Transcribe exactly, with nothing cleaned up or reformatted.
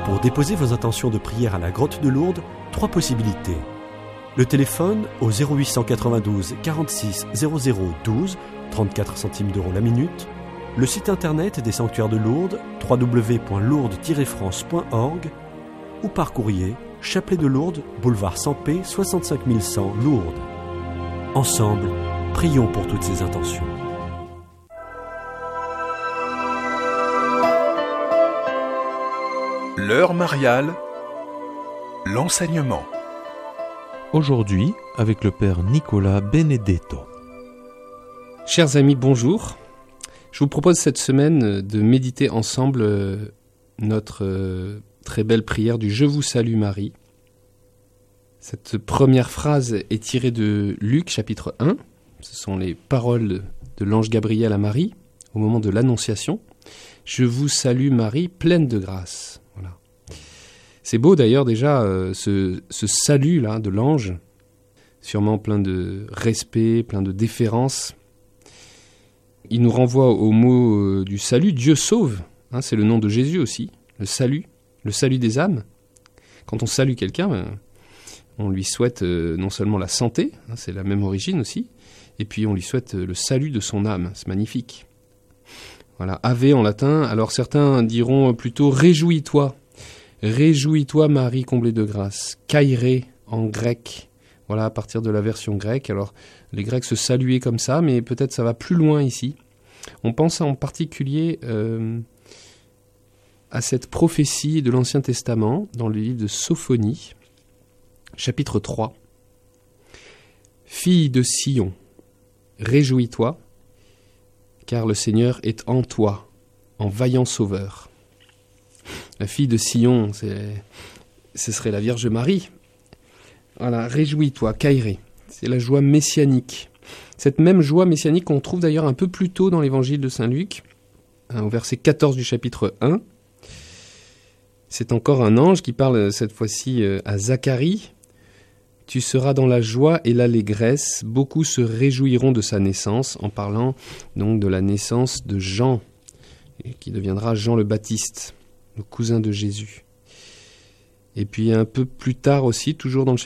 Pour déposer vos intentions de prière à la Grotte de Lourdes, trois possibilités. Le téléphone au zéro huit cent quatre-vingt-douze quarante-six zéro zéro douze, trente-quatre centimes d'euros la minute. Le site internet des sanctuaires de Lourdes, w w w point lourdes tiret france point org, ou par courrier, Chapelet de Lourdes, boulevard Sampé, soixante-cinq mille cent, Lourdes. Ensemble, prions pour toutes ces intentions. L'heure mariale, l'enseignement. Aujourd'hui, avec le Père Nicolas Benedetto. Chers amis, bonjour. Je vous propose cette semaine de méditer ensemble notre très belle prière du « Je vous salue Marie ». Cette première phrase est tirée de Luc, chapitre un. Ce sont les paroles de l'ange Gabriel à Marie au moment de l'Annonciation. « Je vous salue Marie, pleine de grâce ». Voilà. C'est beau d'ailleurs déjà euh, ce, ce salut-là de l'ange, sûrement plein de respect, plein de déférence. Il nous renvoie au mot euh, du salut, Dieu sauve, hein, c'est le nom de Jésus aussi, le salut, le salut des âmes. Quand on salue quelqu'un, euh, on lui souhaite euh, non seulement la santé, hein, c'est la même origine aussi, et puis on lui souhaite euh, le salut de son âme, c'est magnifique. Voilà, Ave en latin, alors certains diront plutôt réjouis-toi, réjouis-toi Marie comblée de grâce, kairé en grec. Voilà, à partir de la version grecque. Alors, les Grecs se saluaient comme ça, mais peut-être ça va plus loin ici. On pense en particulier euh, à cette prophétie de l'Ancien Testament, dans le livre de Sophonie, chapitre trois. Fille de Sion, réjouis-toi, car le Seigneur est en toi, en vaillant sauveur. La fille de Sion, c'est, ce serait la Vierge Marie. Voilà, réjouis-toi, kairé. C'est la joie messianique. Cette même joie messianique qu'on trouve d'ailleurs un peu plus tôt dans l'évangile de Saint Luc, hein, au verset quatorze du chapitre un. C'est encore un ange qui parle cette fois-ci euh, à Zacharie. « Tu seras dans la joie et l'allégresse, beaucoup se réjouiront de sa naissance », en parlant donc de la naissance de Jean, qui deviendra Jean le Baptiste, le cousin de Jésus. Et puis un peu plus tard aussi, toujours dans le